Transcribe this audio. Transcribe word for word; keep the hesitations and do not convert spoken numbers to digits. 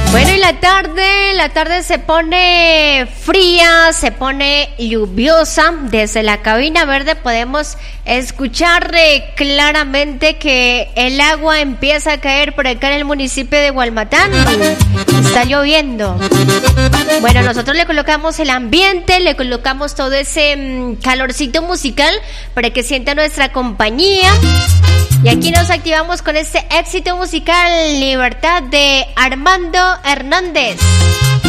Bueno, y la tarde, la tarde se pone fría, se pone lluviosa. Desde la cabina verde podemos escuchar eh, claramente que el agua empieza a caer por acá en el municipio de Gualmatán. Está lloviendo. Bueno, nosotros le colocamos el ambiente, le colocamos todo ese mmm, calorcito musical para que sienta nuestra compañía. Y aquí nos activamos con este éxito musical, Libertad, de Armando Hernández.